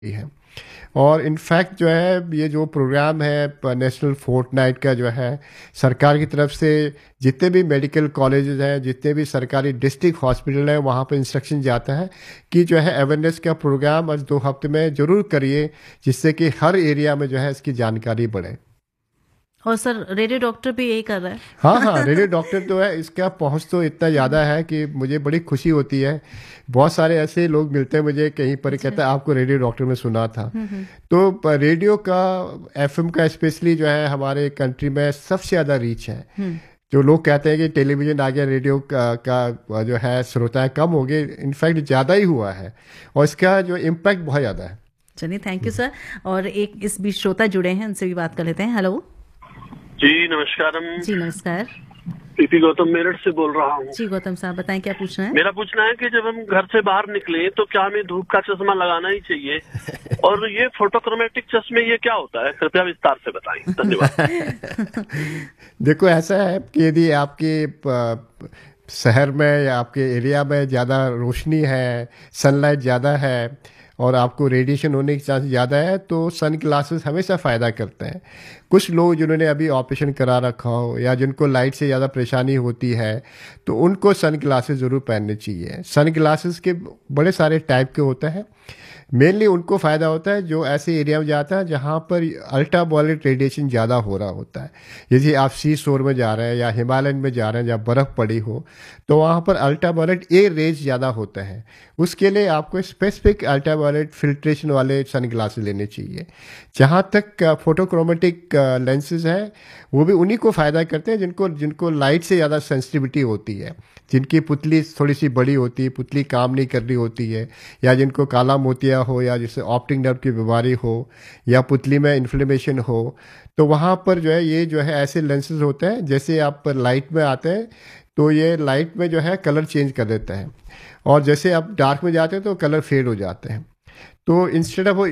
है। और इनफैक्ट जो है ये जो प्रोग्राम है नेशनल फोर्टनाइट का जो है सरकार की तरफ से जितने भी मेडिकल कॉलेजेस हैं, जितने भी सरकारी डिस्ट्रिक्ट हॉस्पिटल हैं, वहाँ पर इंस्ट्रक्शन जाता है कि जो है अवेयरनेस का प्रोग्राम आज 2 हफ्ते में ज़रूर करिए, जिससे कि हर एरिया में जो है इसकी जानकारी बढ़े। और सर रेडियो डॉक्टर भी यही कर रहा है। हाँ हाँ, रेडियो डॉक्टर तो है, इसका पहुंच तो इतना ज़्यादा है कि मुझे बड़ी खुशी होती है। बहुत सारे ऐसे लोग मिलते हैं मुझे कहीं पर, कहते हैं आपको रेडियो डॉक्टर में सुना था। तो रेडियो का, एफएम का स्पेशली जो है हमारे कंट्री में सबसे ज़्यादा रीच है। जो लोग कहते हैं कि टेलीविजन आ गया, रेडियो का जो है श्रोताएं कम हो गए, इनफैक्ट ज़्यादा ही हुआ है और इसका जो इम्पैक्ट बहुत ज़्यादा है। चलिए, थैंक यू सर। और एक इस बीच श्रोता जुड़े हैं, उनसे भी बात कर लेते हैं। हेलो जी नमस्कारम। जी नमस्कार। पीपी गौतम मेरठ से बोल रहा हूँ। जी गौतम साहब बताएं, क्या पूछना है? मेरा पूछना है कि जब हम घर से बाहर निकले तो क्या हमें धूप का चश्मा लगाना ही चाहिए, और ये फोटोक्रोमेटिक चश्मे ये क्या होता है, कृपया विस्तार से बताएं। धन्यवाद। देखो ऐसा है कि यदि आपके शहर में या आपके एरिया में ज़्यादा रोशनी है, सनलाइट ज़्यादा है और आपको रेडिएशन होने की चांस ज़्यादा है, तो सन ग्लासेस हमेशा फ़ायदा करते हैं। कुछ लोग जिन्होंने अभी ऑपरेशन करा रखा हो या जिनको लाइट से ज़्यादा परेशानी होती है, तो उनको सन ग्लासेस ज़रूर पहनने चाहिए। सन ग्लासेस के बड़े सारे टाइप के होते हैं। मेनली उनको फ़ायदा होता है जो ऐसे एरिया में जाता है जहाँ पर अल्ट्रा वायलेट रेडिएशन ज़्यादा हो रहा होता है। यदि आप सी शोर में जा रहे हैं या हिमालयन में जा रहे हैं जहाँ बर्फ़ पड़ी हो, तो वहाँ पर अल्ट्रा वायलेट ए रेज ज़्यादा होते हैं। उसके लिए आपको स्पेसिफिक अल्ट्रा वायलेट फिल्ट्रेशन वाले सन ग्लासेस लेने चाहिए। जहाँ तक फोटोक्रोमेटिक लेंसेज हैं, वो भी उन्हीं को फ़ायदा करते हैं जिनको लाइट से ज़्यादा सेंसिटिविटी होती है, जिनकी पुतली थोड़ी सी बड़ी होती है, पुतली काम नहीं कर रही होती है, या जिनको काला मोतिया हो, या जिससे ऑप्टिक नर्व की बीमारी हो, या पुतली में इन्फ्लेमेशन हो, तो वहाँ पर जो है ये जो है ऐसे लेंसेज होते हैं। जैसे आप लाइट में आते हैं तो ये लाइट में जो है कलर चेंज कर देता है, और जैसे आप डार्क में जाते हैं तो कलर फेड हो जाते हैं। तो इंस्टेड ऑफ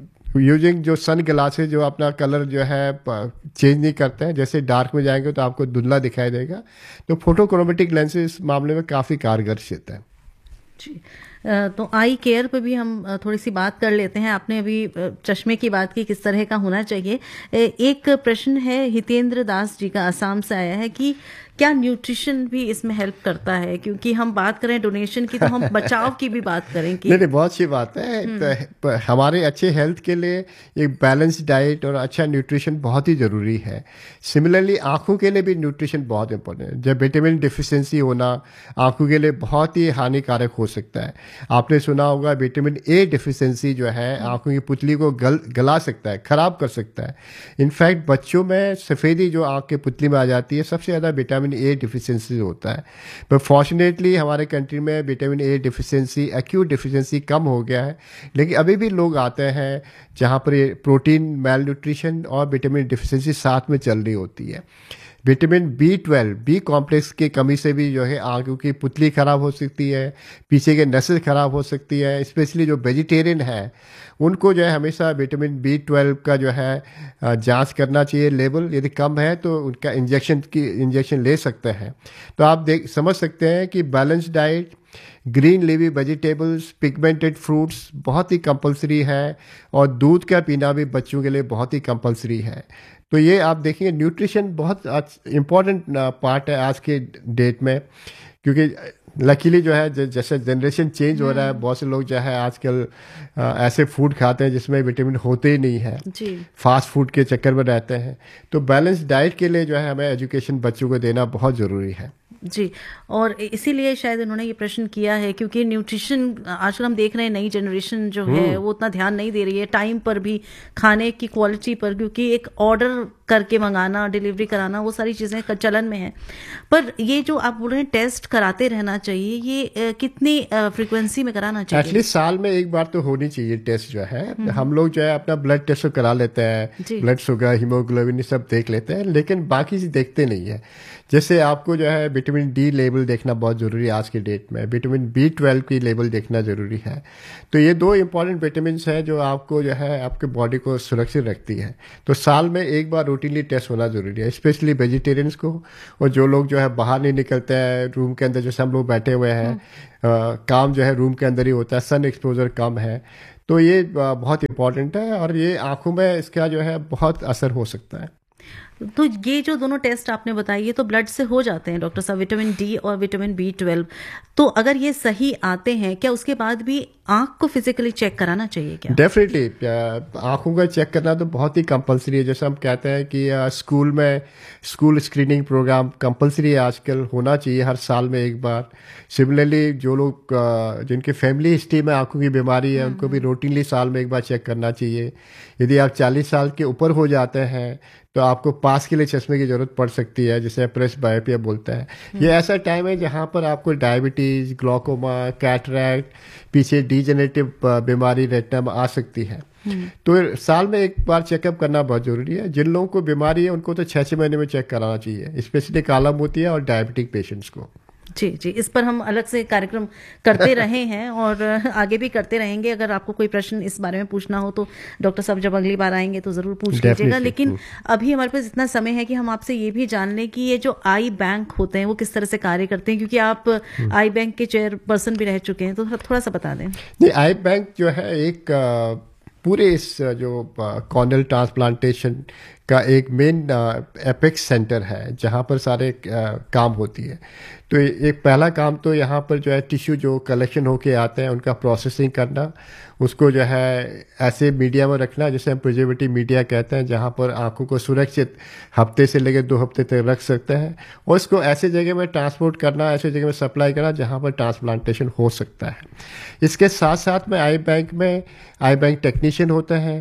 यूजिंग जो सन ग्लासेस जो अपना कलर जो है चेंज नहीं करते हैं, जैसे डार्क में जाएंगे तो आपको धुंधला दिखाई देगा, तो फोटोक्रोमेटिक लेंसेज इस मामले में काफ़ी कारगर सिद्ध है। जी, तो आई केयर पे भी हम थोड़ी सी बात कर लेते हैं। आपने अभी चश्मे की बात की, किस तरह का होना चाहिए। एक प्रश्न है हितेंद्र दास जी का, असम से आया है कि क्या न्यूट्रिशन भी इसमें हेल्प करता है? क्योंकि हम बात करें डोनेशन की, तो हम बचाव की भी बात करें कि नहीं, बहुत अच्छी बात है। तो हमारे अच्छे हेल्थ के लिए एक बैलेंस डाइट और अच्छा न्यूट्रिशन बहुत ही ज़रूरी है। सिमिलरली आँखों के लिए भी न्यूट्रिशन बहुत इंपॉर्टेंट है। जब विटामिन डिफिशिएंसी होना आँखों के लिए बहुत ही हानिकारक हो सकता है। आपने सुना होगा विटामिन ए डिफिशिएंसी जो है आँखों की पुतली को गला सकता है, ख़राब कर सकता है। इनफैक्ट बच्चों में सफ़ेदी जो आँख की पुतली में आ जाती है, सबसे ज़्यादा विटामिन ए डिफिशिएंसी होता है। पर फॉर्चुनेटली हमारे कंट्री में vitamin A deficiency, acute deficiency कम हो गया है, लेकिन अभी भी लोग आते हैं जहाँ पर ये प्रोटीन मेल न्यूट्रिशन और विटामिन डिफिशिएंसी साथ में चल रही होती है। विटामिन B12, बी कॉम्प्लेक्स की कमी से भी जो है आंखों की पुतली खराब हो सकती है, पीछे के नसें खराब हो सकती है। स्पेशली जो वेजिटेरियन है उनको जो है हमेशा विटामिन B12 का जो है जांच करना चाहिए। लेवल यदि कम है तो उनका इंजेक्शन ले सकते हैं। तो आप समझ सकते हैं कि balance diet, green लीवी vegetables, pigmented fruits बहुत ही कंपलसरी है, और दूध का पीना भी बच्चों के लिए बहुत ही कंपलसरी है। तो ये आप देखेंगे न्यूट्रिशन बहुत इम्पॉर्टेंट पार्ट है आज के डेट में, क्योंकि लकीली जो है जैसे जनरेशन चेंज हो रहा है, बहुत से लोग जो है आजकल ऐसे फूड खाते हैं जिसमें विटामिन होते ही नहीं है, फास्ट फूड के चक्कर में रहते हैं। तो बैलेंस डाइट के लिए जो है हमें एजुकेशन बच्चों को देना बहुत ज़रूरी है। जी, और इसीलिए शायद इन्होंने ये प्रश्न किया है, क्योंकि न्यूट्रिशन आजकल हम देख रहे हैं नई जनरेशन जो है वो उतना ध्यान नहीं दे रही है टाइम पर भी, खाने की क्वालिटी पर, क्योंकि एक ऑर्डर करके मंगाना, डिलीवरी कराना, वो सारी चीज़ें चलन में है। पर ये जो आप बोल रहे हैं टेस्ट कराते रहना चाहिए, ये कितनी फ्रीक्वेंसी में कराना चाहिए? एटलीस्ट साल में एक बार तो होनी चाहिए टेस्ट जो है। हम लोग जो है अपना ब्लड टेस्ट तो करा लेते हैं, ब्लड शुगर, हीमोग्लोबिन सब देख लेते हैं, लेकिन बाकी चीज़ देखते नहीं है। जैसे आपको जो है विटामिन डी लेवल देखना बहुत ज़रूरी है आज के डेट में, विटामिन B12 की लेवल देखना ज़रूरी है। तो ये दो इंपॉर्टेंट विटामिन हैं जो आपको जो है आपके बॉडी को सुरक्षित रखती है। तो साल में एक बार रूटीनली टेस्ट होना ज़रूरी है, स्पेशली वेजिटेरियंस को, और जो लोग जो है बाहर नहीं निकलते हैं, रूम के अंदर जैसे हम लोग बैठे हुए हैं, काम जो है रूम के अंदर ही होता है, सन एक्सपोजर कम है, तो ये बहुत इम्पोर्टेंट है, और ये आंखों में इसका जो है बहुत असर हो सकता है। तो ये जो दोनों टेस्ट आपने बताए ये तो ब्लड से हो जाते हैं डॉक्टर साहब, विटामिन डी और विटामिन B12। तो अगर ये सही आते हैं, क्या उसके बाद भी आंख को फिजिकली चेक कराना चाहिए क्या? डेफिनेटली आंखों का चेक करना तो बहुत ही कंपलसरी है। जैसे हम कहते हैं कि स्कूल में स्कूल स्क्रीनिंग प्रोग्राम कंपलसरी आजकल होना चाहिए हर साल में एक बार। सिमिलरली जो लोग जिनकी फैमिली हिस्ट्री में आंखों की बीमारी है उनको भी रूटीनली साल में एक बार चेक करना चाहिए। यदि आप 40 साल के ऊपर हो जाते हैं तो आपको पास के लिए चश्मे की जरूरत पड़ सकती है, जिसे प्रेस बायोपिया बोलते हैं। ये ऐसा टाइम है जहाँ पर आपको डायबिटीज, ग्लोकोमा, कैटरैक्ट, पीछे डीजेनरेटिव बीमारी रेटिना में आ सकती है। तो साल में एक बार चेकअप करना बहुत जरूरी है। जिन लोगों को बीमारी है उनको तो 6-6 महीने में चेक कराना चाहिए, स्पेशली काला मोतिया और डायबिटिक पेशेंट्स को। जी जी, इस पर हम अलग से कार्यक्रम करते रहे हैं और आगे भी करते रहेंगे। अगर आपको कोई प्रश्न इस बारे में पूछना हो तो डॉक्टर साहब जब अगली बार आएंगे तो ज़रूर पूछ लीजिएगा। लेकिन अभी हमारे पास इतना समय है कि हम आपसे ये भी जान लें कि ये जो आई बैंक होते हैं वो किस तरह से कार्य करते हैं, क्योंकि आप आई बैंक के चेयरपर्सन भी रह चुके हैं, तो थोड़ा सा बता दें। नहीं, आई बैंक जो है एक पूरे इस जो कॉर्नियल ट्रांसप्लांटेशन का एक मेन एपेक्स सेंटर है जहाँ पर सारे काम होती है। तो एक पहला काम तो यहाँ पर जो है टिश्यू जो कलेक्शन होके आते हैं उनका प्रोसेसिंग करना, उसको जो है ऐसे मीडिया में रखना जिसे हम प्रिजर्वेटिव मीडिया कहते हैं, जहाँ पर आंखों को सुरक्षित हफ्ते से लेकर 2 हफ्ते तक रख सकते हैं, और इसको ऐसे जगह में ट्रांसपोर्ट करना, ऐसे जगह में सप्लाई करना जहाँ पर ट्रांसप्लांटेशन हो सकता है। इसके साथ साथ में आई बैंक में आई बैंक टेक्नीशियन होते हैं,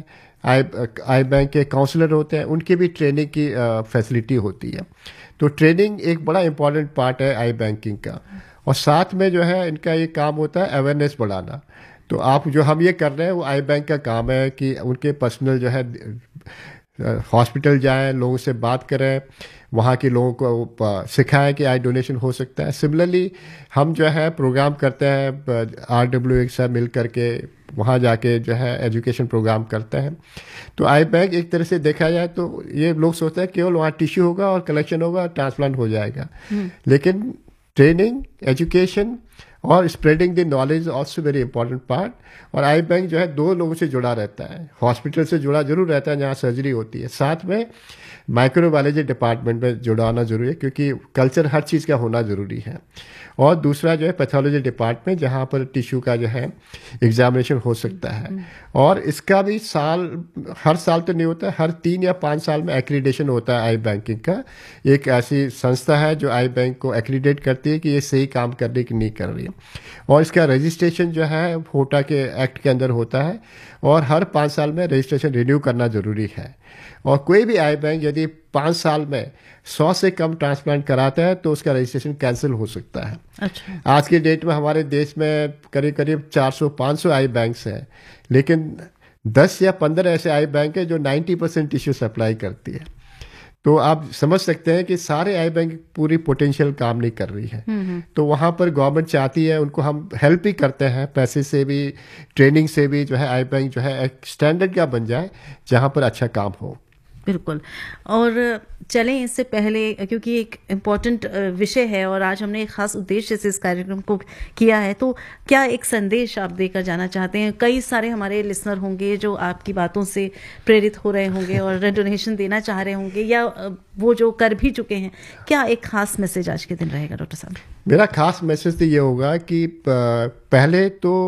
आई बैंक के काउंसलर होते हैं, उनकी भी ट्रेनिंग की फैसिलिटी होती है। तो ट्रेनिंग एक बड़ा इंपॉर्टेंट पार्ट है आई बैंकिंग का, और साथ में जो है इनका ये काम होता है अवेयरनेस बढ़ाना। तो आप जो हम ये कर रहे हैं वो आई बैंक का काम है कि उनके पर्सनल जो है हॉस्पिटल जाएं, लोगों से बात करें, वहाँ के लोगों को सिखाएं कि आई डोनेशन हो सकता है। सिमिलरली हम जो है प्रोग्राम करते हैं RWA के साथ मिल करके, वहाँ जाके जो है एजुकेशन प्रोग्राम करते हैं। तो आई बैंक एक तरह से देखा जाए तो ये लोग सोचते हैं केवल वहाँ टिश्यू होगा और कलेक्शन होगा, ट्रांसप्लांट हो जाएगा, लेकिन ट्रेनिंग, एजुकेशन और spreading the knowledge also very important part. और आई बैंक जो है 2 लोगों से जुड़ा रहता है, हॉस्पिटल से जुड़ा जरूर रहता है जहाँ सर्जरी होती है, साथ में माइक्रोबायोलॉजी डिपार्टमेंट में जुड़ाना जरूरी है, क्योंकि कल्चर हर चीज़ का होना जरूरी है। और दूसरा जो है पैथोलॉजी डिपार्टमेंट, जहाँ पर टिश्यू का जो है एग्जामिनेशन हो सकता है। और इसका भी हर साल तो नहीं होता, हर 3 या 5 साल में एक्रीडेशन होता है आई बैंकिंग का। एक ऐसी संस्था है जो आई बैंक को एक्रीडेट करती है कि ये सही काम कर रही कि नहीं कर रही है, और इसका रजिस्ट्रेशन जो है होटा के एक्ट के अंदर होता है, और हर 5 साल में रजिस्ट्रेशन रिन्यू करना जरूरी है। और कोई भी आई बैंक यदि 5 साल में 100 से कम ट्रांसप्लांट कराता है तो उसका रजिस्ट्रेशन कैंसिल हो सकता है। अच्छा। आज के डेट में हमारे देश में करीब करीब 400-500 आई बैंक्स हैं, लेकिन 10 या 15 ऐसे आई बैंक है जो 90% टिश्यू सप्लाई करती है। तो आप समझ सकते हैं कि सारे आई बैंक पूरी पोटेंशियल काम नहीं कर रही है। तो वहाँ पर गवर्नमेंट चाहती है, उनको हम हेल्प ही करते हैं, पैसे से भी, ट्रेनिंग से भी, जो है आई बैंक जो है एक स्टैंडर्ड का बन जाए जहाँ पर अच्छा काम हो। बिल्कुल। और चलें इससे पहले, क्योंकि एक इम्पॉर्टेंट विषय है और आज हमने एक खास उद्देश्य से इस कार्यक्रम को किया है, तो क्या एक संदेश आप देकर जाना चाहते हैं? कई सारे हमारे लिसनर होंगे जो आपकी बातों से प्रेरित हो रहे होंगे और डोनेशन देना चाह रहे होंगे, या वो जो कर भी चुके हैं। क्या एक खास मैसेज आज के दिन रहेगा डॉक्टर साहब? मेरा खास मैसेज तो ये होगा कि पहले तो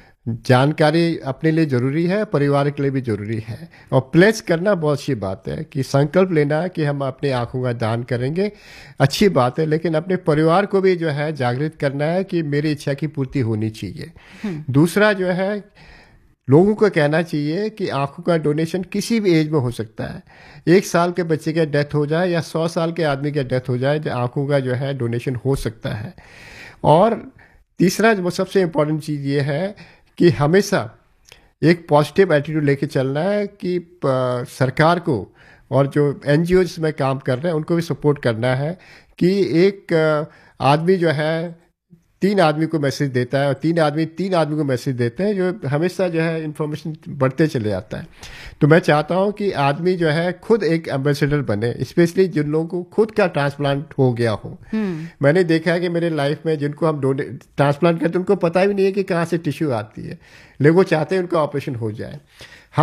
जानकारी अपने लिए जरूरी है, परिवार के लिए भी जरूरी है, और प्लेस करना बहुत अच्छी बात है कि संकल्प लेना कि हम अपनी आंखों का दान करेंगे, अच्छी बात है, लेकिन अपने परिवार को भी जो है जागृत करना है कि मेरी इच्छा की पूर्ति होनी चाहिए। दूसरा जो है लोगों को कहना चाहिए कि आंखों का डोनेशन किसी भी एज में हो सकता है। 1 साल के बच्चे का डेथ हो जाए या 100 साल के आदमी का डेथ हो जाए, आंखों का जो है डोनेशन हो सकता है। और तीसरा जो सबसे इम्पोर्टेंट चीज़ ये है कि हमेशा एक पॉजिटिव एटीट्यूड लेके चलना है कि सरकार को और जो NGO में काम कर रहे हैं उनको भी सपोर्ट करना है कि एक आदमी जो है 3 आदमी को मैसेज देता है और 3 आदमी को मैसेज देते हैं, जो हमेशा जो है इंफॉर्मेशन बढ़ते चले जाता है। तो मैं चाहता हूं कि आदमी जो है खुद एक एम्बेसडर बने, स्पेशली जिन लोगों को खुद का ट्रांसप्लांट हो गया हो। मैंने देखा है कि मेरे लाइफ में जिनको हम ट्रांसप्लांट करते हैं उनको पता भी नहीं है कि कहाँ से टिश्यू आती है, लेकिन वो चाहते हैं उनका ऑपरेशन हो जाए।